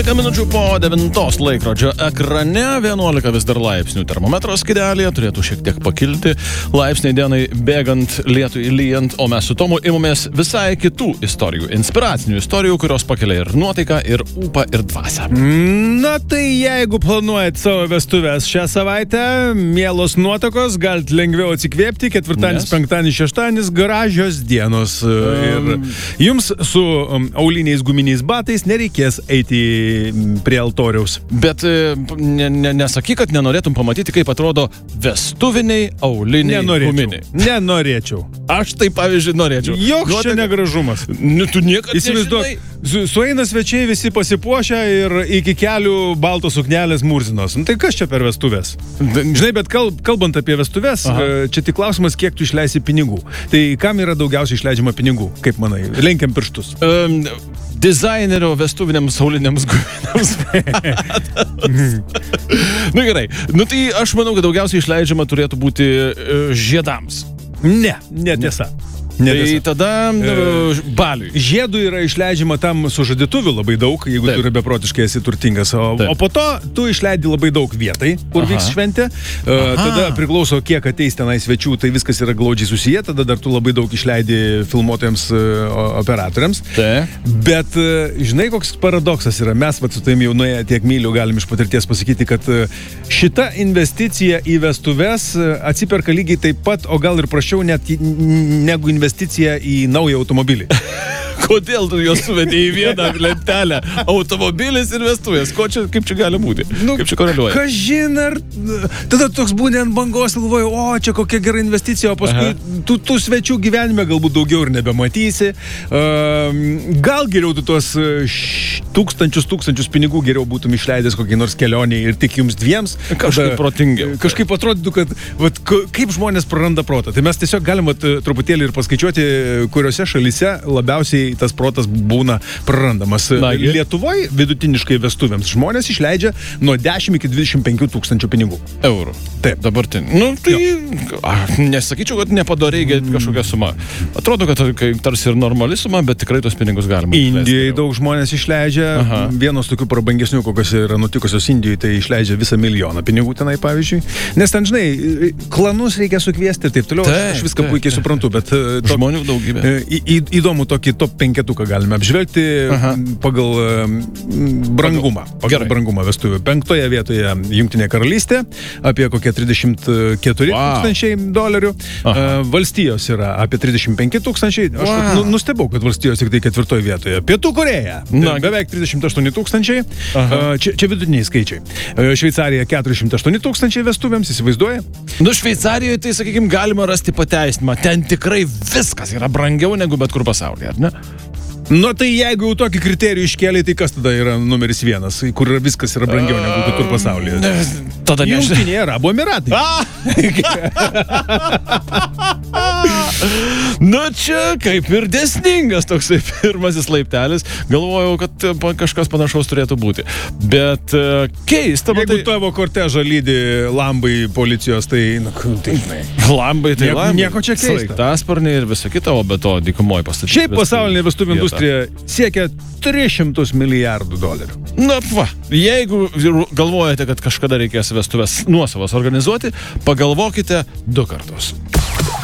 Minučių po 9 laikrodžio ekrane 11 vis dar laipsnių termometro skydelėje, turėtų šiek tiek pakilti laipsniai dienai bėgant, lietui lyjant, o mes su Tomu imamės visai kitų istorijų, inspiracinių istorijų, kurios pakelia ir nuotaiką, ir ūpą, ir dvasią. Na tai jeigu planuojat savo vestuvės šią savaitę, mielos nuotakos, galite lengviau atsikvėpti, ketvirtadienis, penktadienis, šeštadienis, gražios dienos. Ir jums su auliniais guminiais batais nereikės eiti prie altoriaus. Bet nesakyk, kad nenorėtum pamatyti, kaip atrodo vestuviniai auliniai guminiai. Nenorėčiau. Aš tai, pavyzdžiui, norėčiau. Joks čia negražumas. Tu niekad nežinai. Sueina svečiai visi pasipuošę ir iki kelių baltos suknelės murzinos. Tai kas čia per vestuvės? Žinai, bet kalbant apie vestuvės, čia tik klausimas, kiek tu išleisi pinigų. Tai kam yra daugiausiai išleidžiama pinigų? Kaip manai? Lenkiam pirštus. Dizainerio vestuviniams sauliniams guminiams. Nu gerai. Nu tai aš manau, kad daugiausiai išleidžiama turėtų būti žiedams. Netiesa. Tai tada baliui. Žiedų yra išleidžiama tam sužadėtuvių labai daug, jeigu tu yra beprotiškai esi turtingas. O po to tu išleidi labai daug vietai, kur vyks šventė. Tada priklauso, kiek ateis tenai svečių, tai viskas yra glaudžiai susiję. Tada dar tu labai daug išleidi filmuotojams, operatoriams. Bet žinai, koks paradoksas yra. Mes su tavim jau nuėję tiek mylių galim iš patirties pasakyti, kad šita investicija į vestuves atsiperka lygiai taip pat, o gal ir prašiau net negu investicija į naują automobilį. Kodėl tu juos suvedė į vieną lentelę? Automobilis ir vestuvės. Kaip čia gali būti? Kaip čia koreliuoja? Kažin ar... Tada toks būni ant bangos ir galvoju, čia kokia gera investicija, o paskui tų svečių gyvenime galbūt daugiau ir nebematysi. Gal geriau tu tuos tūkstančius pinigų geriau būtum išleidęs kokiai nors kelioniai ir tik jums dviems. Kažkaip protingiau. Kažkaip atrodytų, kad kaip žmonės praranda protą. Tai mes tiesiog galim truputėlį ir paskaičiuoti, kuriuose šalyse labiausiai tas protas būna prarandamas. Lietuvoje vidutiniškai vestuvėms žmonės išleidžia nuo 10 iki 25 tūkstančių pinigų. Eurų. Taip. Dabartinį. Nu, tai nesakyčiau, kad nepadarė kažkokia suma. Atrodo, kad tarsi ir normali suma, bet tikrai tos pinigus galima išleisti. Indijoje daug žmonės išleidžia. Vienos tokių prabangesnių, kokios yra nutikusios Indijoje, tai išleidžia visą milijoną pinigų tenai, pavyzdžiui. Nes ten, žinai, klanus reikia sukviesti ir taip toliau. Aš viską puikiai suprantu, bet žmonių daugybė. Įdomu tokį top 5 galime apžvelgti pagal brangumą. Pagal brangumą vestuvių. 5 vietoje Jungtinė karalystė, apie kokie 34 tūkstančiai dolerių. Valstijos yra apie 35 tūkstančiai. Aš nustebau, kad valstijos tik tai 4 vietoje. Pietų Koreja. Beveik 38 tūkstančiai. Čia vidutiniai skaičiai. Šveicarija 408 tūkstančiai vestuvėms, įsivaizduoja? Nu, Šveicarijoje, tai, sakykime, galima rasti pateisinimą. Ten tikrai viskas yra brangiau negu bet kur pasaulyje, ar ne? Nu, tai jeigu jau tokį kriterijų iškėlė, tai kas tada yra numeris 1, kur viskas yra brangiau negu kitur pasaulyje? Tada Jungtiniai Arabų Emiratai. Nu, čia kaip ir dėsningas toksai pirmasis laiptelis. Galvojau, kad kažkas panašaus turėtų būti. Bet keista, jeigu tavo kortežą lydi lambai policijos, tai... Lambai, tai lambai. Nieko čia keista. Sraigtasparniai ir visa kita, o be to dykumoje pastatyti. Šiaip pasaulinė vestuvių industrija siekia 300 milijardų dolerių. Na, jeigu galvojate, kad kažkada reikės vestuvės nuosavas organizuoti, pagalvokite 2 kartus.